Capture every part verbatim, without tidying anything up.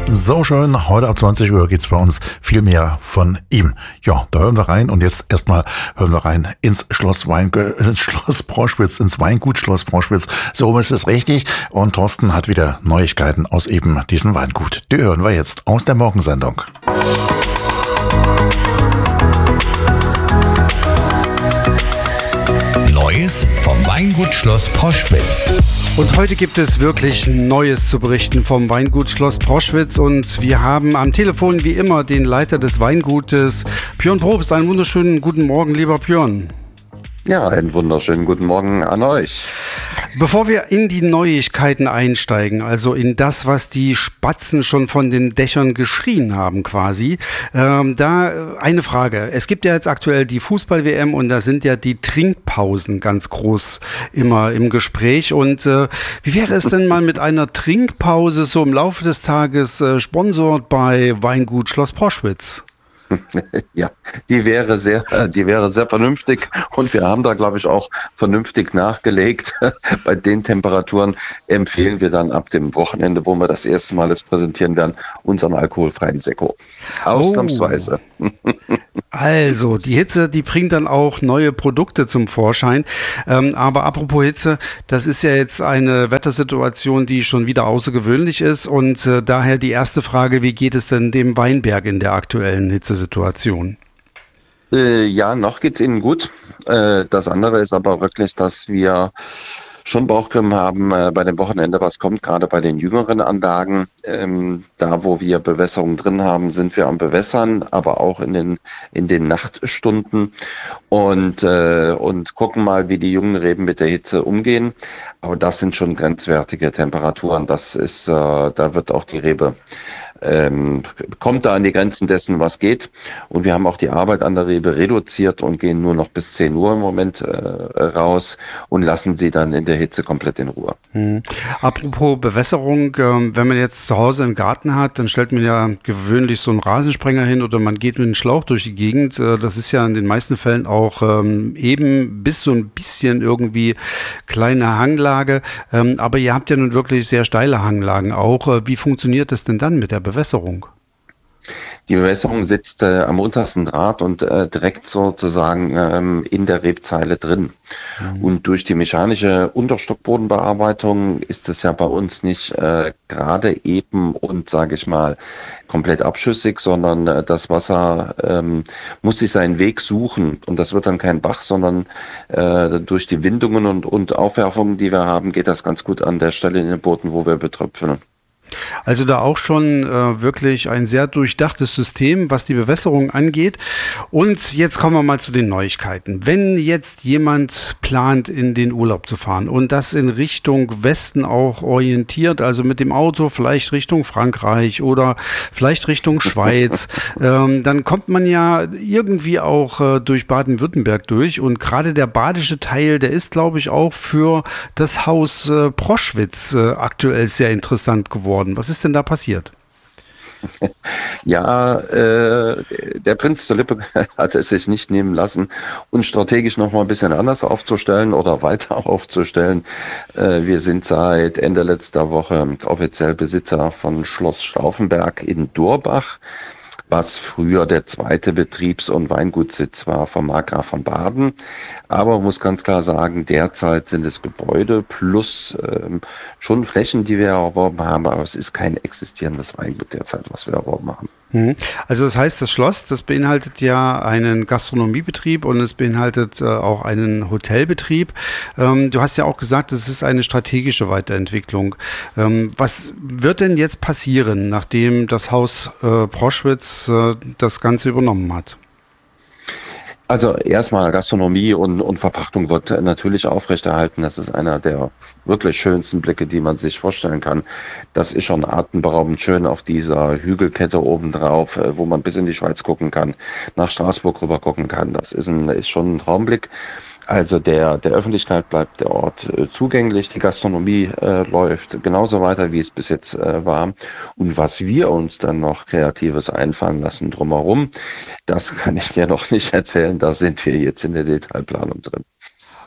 So schön, heute ab zwanzig Uhr geht's bei uns viel mehr von ihm. Ja, da hören wir rein und jetzt erstmal hören wir rein ins Schloss Wein, äh, Schloss Proschwitz, ins Weingut Schloss Proschwitz. So ist es richtig. Und Thorsten hat wieder Neuigkeiten aus eben diesem Weingut. Die hören wir jetzt aus der Morgensendung. Neues vom Weingut Schloss Proschwitz. Und heute gibt es wirklich Neues zu berichten vom Weingut Schloss Proschwitz und wir haben am Telefon wie immer den Leiter des Weingutes, Björn Probst. Einen wunderschönen guten Morgen, lieber Björn. Ja, einen wunderschönen guten Morgen an euch. Bevor wir in die Neuigkeiten einsteigen, also in das, was die Spatzen schon von den Dächern geschrien haben quasi, ähm, da eine Frage. Es gibt ja jetzt aktuell die Fußball-W M und da sind ja die Trinkpausen ganz groß immer im Gespräch. Und äh, wie wäre es denn mal mit einer Trinkpause so im Laufe des Tages äh, sponsort bei Weingut Schloss Proschwitz? Ja, die wäre sehr, die wäre sehr vernünftig und wir haben da, glaube ich, auch vernünftig nachgelegt. Bei den Temperaturen empfehlen wir dann ab dem Wochenende, wo wir das erste Mal jetzt präsentieren werden, unseren alkoholfreien Sekko. Ausnahmsweise. Oh. Also, die Hitze, die bringt dann auch neue Produkte zum Vorschein. Ähm, aber apropos Hitze, das ist ja jetzt eine Wettersituation, die schon wieder außergewöhnlich ist. Und äh, daher die erste Frage, wie geht es denn dem Weinberg in der aktuellen Hitzesituation? Äh, ja, noch geht's Ihnen gut. Äh, das andere ist aber wirklich, dass wir schon Bauchkribbeln haben äh, bei dem Wochenende, was kommt, gerade bei den jüngeren Anlagen. Ähm, da, wo wir Bewässerung drin haben, sind wir am Bewässern, aber auch in den in den Nachtstunden und äh, und gucken mal, wie die jungen Reben mit der Hitze umgehen. Aber das sind schon grenzwertige Temperaturen. Das ist, äh, da wird auch die Rebe Ähm, kommt da an die Grenzen dessen, was geht. Und wir haben auch die Arbeit an der Rebe reduziert und gehen nur noch bis zehn Uhr im Moment äh, raus und lassen sie dann in der Hitze komplett in Ruhe. Hm. Apropos Bewässerung, äh, wenn man jetzt zu Hause einen Garten hat, dann stellt man ja gewöhnlich so einen Rasensprenger hin oder man geht mit einem Schlauch durch die Gegend. Äh, das ist ja in den meisten Fällen auch ähm, eben bis so ein bisschen irgendwie kleine Hanglage. Ähm, aber ihr habt ja nun wirklich sehr steile Hanglagen auch. Äh, wie funktioniert das denn dann mit der Bewässerung? Die Bewässerung sitzt äh, am untersten Draht und äh, direkt sozusagen ähm, in der Rebzeile drin. Mhm. Und durch die mechanische Unterstockbodenbearbeitung ist es ja bei uns nicht äh, gerade eben und, sage ich mal, komplett abschüssig, sondern äh, das Wasser ähm, muss sich seinen Weg suchen. Und das wird dann kein Bach, sondern äh, durch die Windungen und, und Aufwerfungen, die wir haben, geht das ganz gut an der Stelle in den Booten, wo wir betröpfeln. Also da auch schon äh, wirklich ein sehr durchdachtes System, was die Bewässerung angeht. Und jetzt kommen wir mal zu den Neuigkeiten. Wenn jetzt jemand plant, in den Urlaub zu fahren und das in Richtung Westen auch orientiert, also mit dem Auto vielleicht Richtung Frankreich oder vielleicht Richtung Schweiz, ähm, dann kommt man ja irgendwie auch äh, durch Baden-Württemberg durch. Und gerade der badische Teil, der ist, glaube ich, auch für das Haus äh, Proschwitz äh, aktuell sehr interessant geworden. Was ist denn da passiert? Ja, äh, der Prinz zur Lippe hat es sich nicht nehmen lassen, uns strategisch noch mal ein bisschen anders aufzustellen oder weiter aufzustellen. Äh, wir sind seit Ende letzter Woche offiziell Besitzer von Schloss Stauffenberg in Durbach, was früher der zweite Betriebs- und Weingutsitz war vom Markgraf von Baden. Aber man muss ganz klar sagen, derzeit sind es Gebäude plus ähm, schon Flächen, die wir erworben haben, aber es ist kein existierendes Weingut derzeit, was wir erworben haben. Also das heißt, das Schloss, das beinhaltet ja einen Gastronomiebetrieb und es beinhaltet äh, auch einen Hotelbetrieb. Ähm, du hast ja auch gesagt, es ist eine strategische Weiterentwicklung. Ähm, was wird denn jetzt passieren, nachdem das Haus äh, Proschwitz äh, das Ganze übernommen hat? Also erstmal Gastronomie und, und Verpachtung wird natürlich aufrechterhalten. Das ist einer der wirklich schönsten Blicke, die man sich vorstellen kann. Das ist schon atemberaubend schön auf dieser Hügelkette obendrauf, wo man bis in die Schweiz gucken kann, nach Straßburg rüber gucken kann. Das ist, ein, ist schon ein Traumblick. Also der, der Öffentlichkeit bleibt der Ort äh, zugänglich, die Gastronomie äh, läuft genauso weiter, wie es bis jetzt äh, war. Und was wir uns dann noch Kreatives einfallen lassen drumherum, das kann ich dir noch nicht erzählen, da sind wir jetzt in der Detailplanung drin.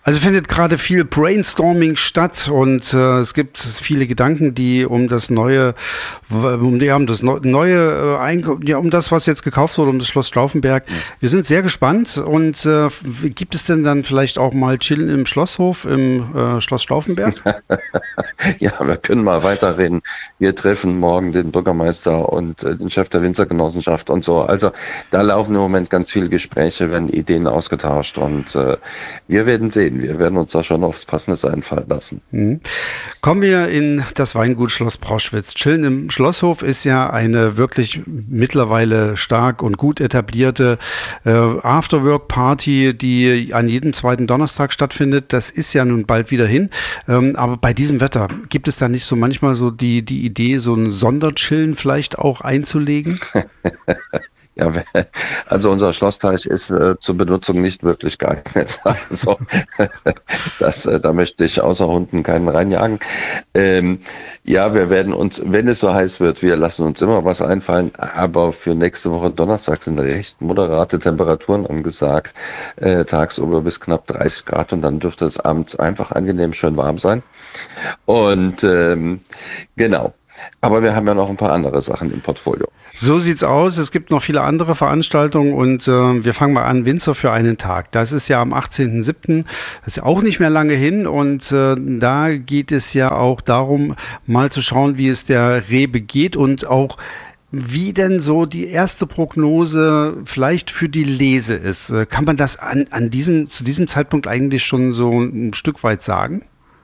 Also findet gerade viel Brainstorming statt und äh, es gibt viele Gedanken, die um das neue, um, die, um das neue, äh, ja, um das, was jetzt gekauft wurde, um das Schloss Stauffenberg. Mhm. Wir sind sehr gespannt und äh, gibt es denn dann vielleicht auch mal Chillen im Schlosshof im äh, Schloss Stauffenberg? Ja, wir können mal weiterreden. Wir treffen morgen den Bürgermeister und äh, den Chef der Winzergenossenschaft und so. Also da laufen im Moment ganz viele Gespräche, werden Ideen ausgetauscht und äh, wir werden sehen. Wir werden uns da schon aufs Passendes einfallen lassen. Mhm. Kommen wir in das Weingut Schloss Proschwitz. Chillen im Schlosshof ist ja eine wirklich mittlerweile stark und gut etablierte äh, Afterwork-Party, die an jedem zweiten Donnerstag stattfindet. Das ist ja nun bald wieder hin. Ähm, aber bei diesem Wetter, gibt es da nicht so manchmal so die, die Idee, so ein Sonderchillen vielleicht auch einzulegen? Ja, also unser Schlossteich ist äh, zur Benutzung nicht wirklich geeignet. Also das, äh, da möchte ich außer Hunden keinen reinjagen. Ähm, ja, wir werden uns, wenn es so heiß wird, wir lassen uns immer was einfallen, aber für nächste Woche Donnerstag sind recht moderate Temperaturen angesagt, äh, tagsüber bis knapp dreißig Grad und dann dürfte es abends einfach angenehm schön warm sein. Und ähm, genau. Aber wir haben ja noch ein paar andere Sachen im Portfolio. So sieht's aus. Es gibt noch viele andere Veranstaltungen und äh, wir fangen mal an. Winzer für einen Tag. Das ist ja am achtzehnten siebten Das ist ja auch nicht mehr lange hin und äh, da geht es ja auch darum, mal zu schauen, wie es der Rebe geht und auch wie denn so die erste Prognose vielleicht für die Lese ist. Äh, kann man das an, an diesem, zu diesem Zeitpunkt eigentlich schon so ein Stück weit sagen?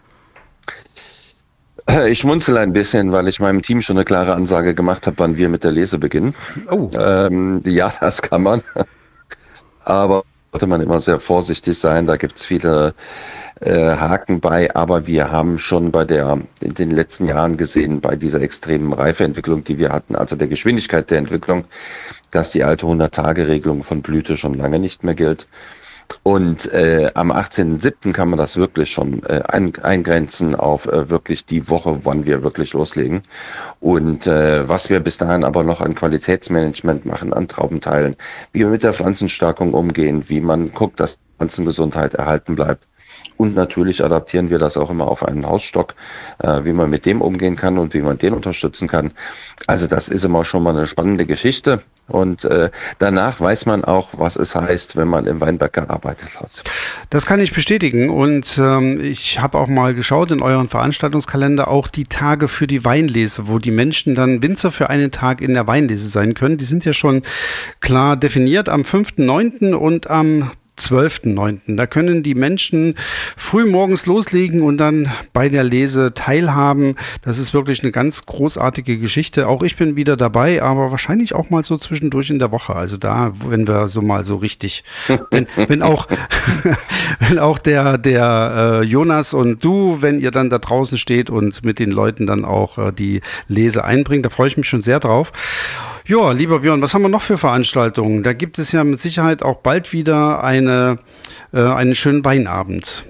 Ich schmunzel ein bisschen, weil ich meinem Team schon eine klare Ansage gemacht habe, wann wir mit der Lese beginnen. Oh. Ähm, ja, das kann man. Aber sollte man immer sehr vorsichtig sein. Da gibt es viele äh, Haken bei. Aber wir haben schon bei der in den letzten Jahren gesehen, bei dieser extremen Reifeentwicklung, die wir hatten, also der Geschwindigkeit der Entwicklung, dass die alte hundert-Tage-Regelung von Blüte schon lange nicht mehr gilt. Und äh, am achtzehnten siebten kann man das wirklich schon äh, ein, eingrenzen auf äh, wirklich die Woche, wann wir wirklich loslegen. Und äh, was wir bis dahin aber noch an Qualitätsmanagement machen, an Traubenteilen, wie wir mit der Pflanzenstärkung umgehen, wie man guckt, dass Pflanzengesundheit erhalten bleibt. Und natürlich adaptieren wir das auch immer auf einen Hausstock, äh, wie man mit dem umgehen kann und wie man den unterstützen kann. Also das ist immer schon mal eine spannende Geschichte. Und äh, danach weiß man auch, was es heißt, wenn man im Weinberg gearbeitet hat. Das kann ich bestätigen. Und ähm, ich habe auch mal geschaut in euren Veranstaltungskalender, auch die Tage für die Weinlese, wo die Menschen dann Winzer für einen Tag in der Weinlese sein können. Die sind ja schon klar definiert am fünften neunten und am zwölften neunten Da können die Menschen früh morgens loslegen und dann bei der Lese teilhaben. Das ist wirklich eine ganz großartige Geschichte. Auch ich bin wieder dabei, aber wahrscheinlich auch mal so zwischendurch in der Woche. Also da, wenn wir so mal so richtig, wenn, wenn auch, wenn auch der, der äh, Jonas und du, wenn ihr dann da draußen steht und mit den Leuten dann auch äh, die Lese einbringt, da freue ich mich schon sehr drauf. Ja, lieber Björn, was haben wir noch für Veranstaltungen? Da gibt es ja mit Sicherheit auch bald wieder eine, äh, einen schönen Weinabend.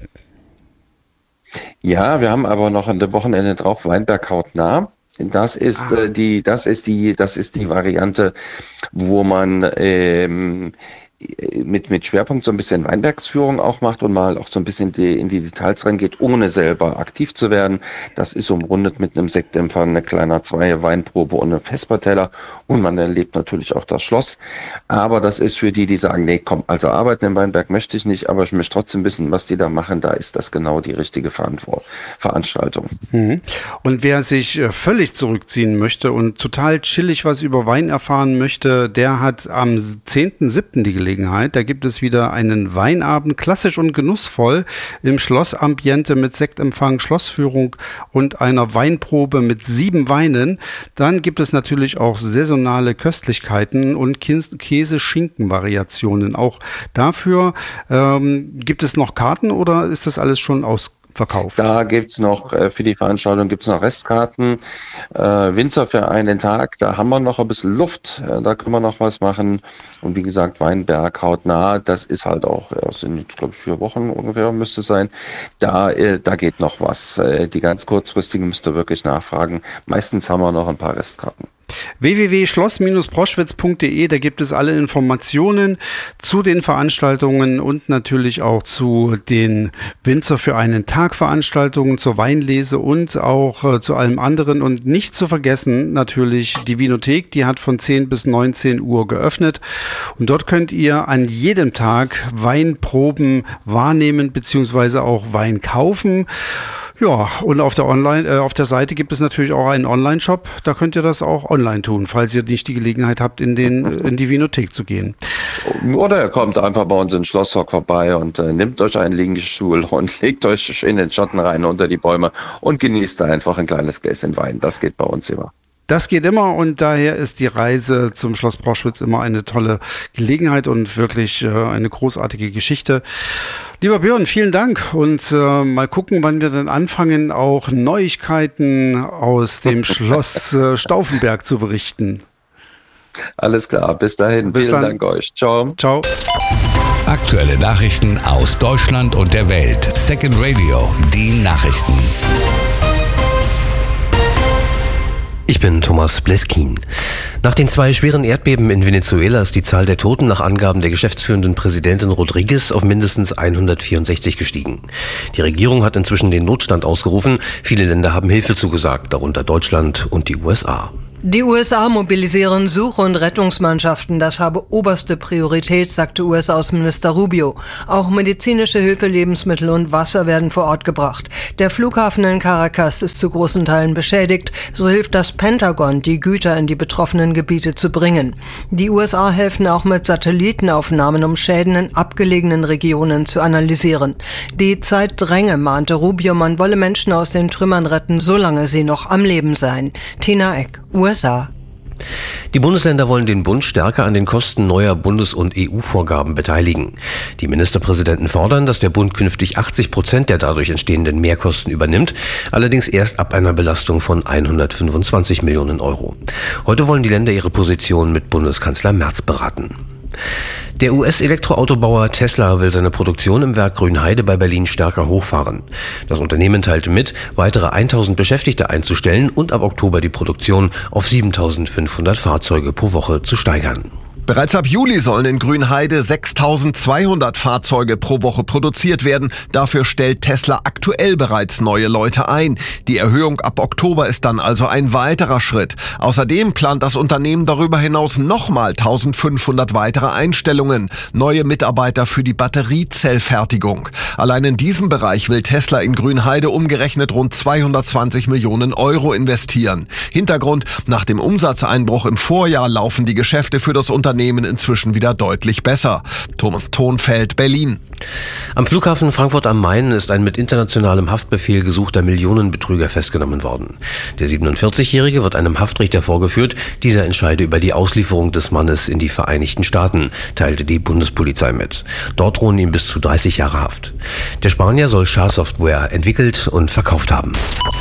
Ja, wir haben aber noch an dem Wochenende drauf Weinberg hautnah. Das ist ah. äh, die, das ist die, das ist die Variante, wo man ähm, mit, mit Schwerpunkt so ein bisschen Weinbergsführung auch macht und mal auch so ein bisschen die, in die Details reingeht, ohne selber aktiv zu werden. Das ist umrundet mit einem Sektempfang, eine kleine Zweier Weinprobe und einem Vesperteller und man erlebt natürlich auch das Schloss. Aber das ist für die, die sagen, nee, komm, also arbeiten im Weinberg möchte ich nicht, aber ich möchte trotzdem wissen, was die da machen. Da ist das genau die richtige Verantwort- Veranstaltung. Mhm. Und wer sich völlig zurückziehen möchte und total chillig was über Wein erfahren möchte, der hat am zehnten siebten die Gelegenheit. Da gibt es wieder einen Weinabend, klassisch und genussvoll, im Schlossambiente mit Sektempfang, Schlossführung und einer Weinprobe mit sieben Weinen. Dann gibt es natürlich auch saisonale Köstlichkeiten und Käse-Schinken-Variationen. Auch dafür ähm, gibt es noch Karten oder ist das alles schon aus verkauft? Da gibt's noch, äh, für die Veranstaltung gibt's noch Restkarten. Äh, Winzer für einen Tag, da haben wir noch ein bisschen Luft, äh, da können wir noch was machen. Und wie gesagt, Weinberg hautnah, das ist halt auch, das sind, glaube ich, vier Wochen ungefähr müsste sein. Da, äh, da geht noch was. Äh, die ganz kurzfristigen müsst ihr wirklich nachfragen. Meistens haben wir noch ein paar Restkarten. w w w punkt schloss Bindestrich proschwitz punkt de, da gibt es alle Informationen zu den Veranstaltungen und natürlich auch zu den Winzer für einen Tag Veranstaltungen, zur Weinlese und auch äh, zu allem anderen. Und nicht zu vergessen natürlich die Winothek, die hat von zehn bis neunzehn Uhr geöffnet. Und dort könnt ihr an jedem Tag Weinproben wahrnehmen bzw. auch Wein kaufen. Ja, und auf der Online, äh, auf der Seite gibt es natürlich auch einen Online-Shop. Da könnt ihr das auch online tun, falls ihr nicht die Gelegenheit habt, in den in die Winothek zu gehen. Oder ihr kommt einfach bei uns in Schlosshock vorbei und äh, nehmt euch einen Liegestuhl und legt euch in den Schatten rein unter die Bäume und genießt da einfach ein kleines Gläschen Wein. Das geht bei uns immer. Das geht immer und daher ist die Reise zum Schloss Proschwitz immer eine tolle Gelegenheit und wirklich äh, eine großartige Geschichte. Lieber Björn, vielen Dank und äh, mal gucken, wann wir dann anfangen, auch Neuigkeiten aus dem Schloss äh, Stauffenberg zu berichten. Alles klar, bis dahin. Bis vielen dann. Dank euch. Ciao. Ciao. Aktuelle Nachrichten aus Deutschland und der Welt. Second Radio, die Nachrichten. Ich bin Thomas Bleskin. Nach den zwei schweren Erdbeben in Venezuela ist die Zahl der Toten nach Angaben der geschäftsführenden Präsidentin Rodriguez auf mindestens hundertvierundsechzig gestiegen. Die Regierung hat inzwischen den Notstand ausgerufen. Viele Länder haben Hilfe zugesagt, darunter Deutschland und die U S A. Die U S A mobilisieren Such- und Rettungsmannschaften. Das habe oberste Priorität, sagte U S-Außenminister Rubio. Auch medizinische Hilfe, Lebensmittel und Wasser werden vor Ort gebracht. Der Flughafen in Caracas ist zu großen Teilen beschädigt. So hilft das Pentagon, die Güter in die betroffenen Gebiete zu bringen. Die U S A helfen auch mit Satellitenaufnahmen, um Schäden in abgelegenen Regionen zu analysieren. Die Zeit dränge, mahnte Rubio, man wolle Menschen aus den Trümmern retten, solange sie noch am Leben seien. Tina Eck, U S A. Die Bundesländer wollen den Bund stärker an den Kosten neuer Bundes- und E U-Vorgaben beteiligen. Die Ministerpräsidenten fordern, dass der Bund künftig achtzig Prozent der dadurch entstehenden Mehrkosten übernimmt, allerdings erst ab einer Belastung von hundertfünfundzwanzig Millionen Euro. Heute wollen die Länder ihre Position mit Bundeskanzler Merz beraten. Der U S-Elektroautobauer Tesla will seine Produktion im Werk Grünheide bei Berlin stärker hochfahren. Das Unternehmen teilte mit, weitere eintausend Beschäftigte einzustellen und ab Oktober die Produktion auf siebentausendfünfhundert Fahrzeuge pro Woche zu steigern. Bereits ab Juli sollen in Grünheide sechstausendzweihundert Fahrzeuge pro Woche produziert werden. Dafür stellt Tesla aktuell bereits neue Leute ein. Die Erhöhung ab Oktober ist dann also ein weiterer Schritt. Außerdem plant das Unternehmen darüber hinaus nochmal eintausendfünfhundert weitere Einstellungen. Neue Mitarbeiter für die Batteriezellfertigung. Allein in diesem Bereich will Tesla in Grünheide umgerechnet rund zweihundertzwanzig Millionen Euro investieren. Hintergrund: Nach dem Umsatzeinbruch im Vorjahr laufen die Geschäfte für das Unternehmen inzwischen wieder deutlich besser. Thomas Thonfeld, Berlin. Am Flughafen Frankfurt am Main ist ein mit internationalem Haftbefehl gesuchter Millionenbetrüger festgenommen worden. Der siebenundvierzigjährige wird einem Haftrichter vorgeführt. Dieser entscheide über die Auslieferung des Mannes in die Vereinigten Staaten, teilte die Bundespolizei mit. Dort drohen ihm bis zu dreißig Jahre Haft. Der Spanier soll Schadsoftware entwickelt und verkauft haben.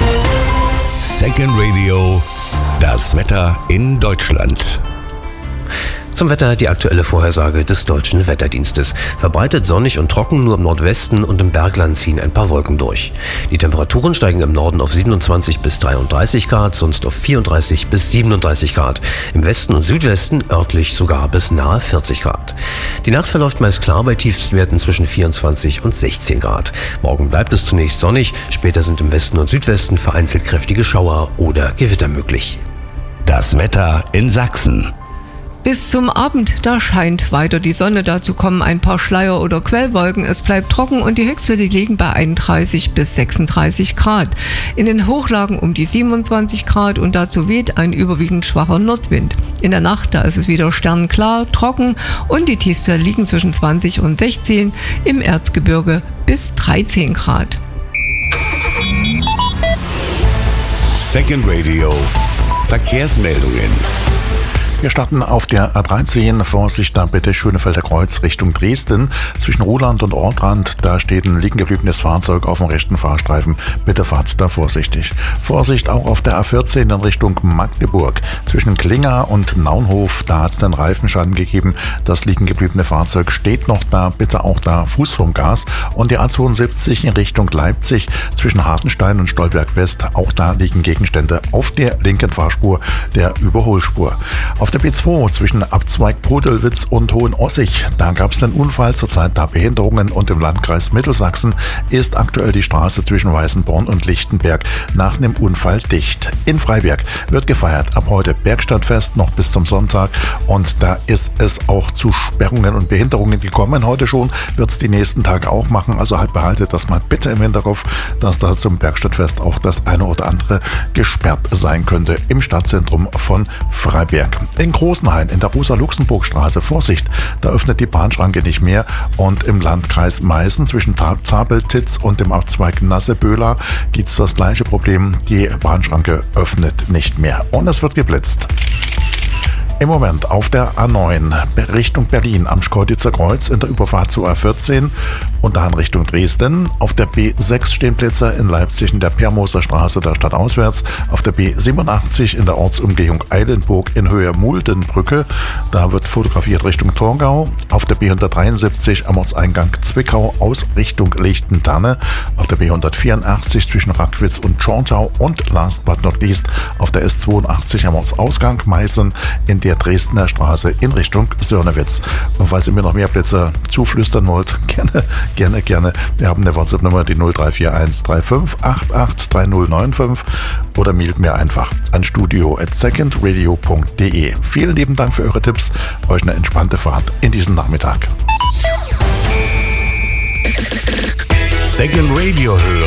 Second Radio, das Wetter in Deutschland. Zum Wetter die aktuelle Vorhersage des Deutschen Wetterdienstes. Verbreitet sonnig und trocken, nur im Nordwesten und im Bergland ziehen ein paar Wolken durch. Die Temperaturen steigen im Norden auf siebenundzwanzig bis dreiunddreißig Grad, sonst auf vierunddreißig bis siebenunddreißig Grad. Im Westen und Südwesten örtlich sogar bis nahe vierzig Grad. Die Nacht verläuft meist klar bei Tiefstwerten zwischen vierundzwanzig und sechzehn Grad. Morgen bleibt es zunächst sonnig, später sind im Westen und Südwesten vereinzelt kräftige Schauer oder Gewitter möglich. Das Wetter in Sachsen. Bis zum Abend, da scheint weiter die Sonne. Dazu kommen ein paar Schleier- oder Quellwolken. Es bleibt trocken und die Höchstwerte liegen bei einunddreißig bis sechsunddreißig Grad. In den Hochlagen um die siebenundzwanzig Grad und dazu weht ein überwiegend schwacher Nordwind. In der Nacht, da ist es wieder sternklar, trocken und die Tiefstwerte liegen zwischen zwanzig und sechzehn, im Erzgebirge bis dreizehn Grad. Second Radio, Verkehrsmeldungen. Wir starten auf der A dreizehn, Vorsicht da bitte Schönefelder Kreuz Richtung Dresden. Zwischen Roland und Ortrand, da steht ein liegen gebliebenes Fahrzeug auf dem rechten Fahrstreifen. Bitte fahrt da vorsichtig. Vorsicht auch auf der A vierzehn in Richtung Magdeburg. Zwischen Klinger und Naunhof, da hat es den Reifenschaden gegeben. Das liegen gebliebene Fahrzeug steht noch da. Bitte auch da Fuß vom Gas. Und die A zweiundsiebzig in Richtung Leipzig zwischen Hartenstein und Stolberg West. Auch da liegen Gegenstände auf der linken Fahrspur der Überholspur. Auf der B zwei zwischen Abzweig Podelwitz und Hohenossig, da gab es den Unfall, zurzeit da Behinderungen, und im Landkreis Mittelsachsen ist aktuell die Straße zwischen Weißenborn und Lichtenberg nach einem Unfall dicht. In Freiberg wird gefeiert ab heute Bergstadtfest noch bis zum Sonntag, und da ist es auch zu Sperrungen und Behinderungen gekommen. Heute schon wird es die nächsten Tage auch machen, also halt behaltet das mal bitte im Hinterkopf, dass da zum Bergstadtfest auch das eine oder andere gesperrt sein könnte im Stadtzentrum von Freiberg. In Großenhain in der Rosa-Luxemburg-Straße, Vorsicht, da öffnet die Bahnschranke nicht mehr, und im Landkreis Meißen zwischen Zabeltitz und dem Abzweig Nasseböhler gibt es das gleiche Problem, die Bahnschranke öffnet nicht mehr und es wird geblitzt. Im Moment auf der A neun Richtung Berlin am Schkeuditzer Kreuz in der Überfahrt zur A vierzehn und dann Richtung Dresden. Auf der B sechs stehen Plätze in Leipzig in der Permoser Straße der Stadt auswärts. Auf der B siebenundachtzig in der Ortsumgehung Eilenburg in Höhe Muldenbrücke. Da wird fotografiert Richtung Torgau. Auf der B hundertdreiundsiebzig am Ortseingang Zwickau aus Richtung Lichtentanne. Auf der B hundertvierundachtzig zwischen Rackwitz und Schortau. Und last but not least auf der S zweiundachtzig am Ortsausgang Meißen in der Dresdner Straße in Richtung Sörnewitz. Und falls ihr mir noch mehr Plätze zuflüstern wollt, gerne, gerne, gerne. Wir haben eine WhatsApp-Nummer, die null drei vier eins drei fünf acht acht drei null neun fünf, oder mailt mir einfach an studio at secondradio punkt de. Vielen lieben Dank für eure Tipps. Euch eine entspannte Fahrt in diesen Nachmittag. Second Radio hören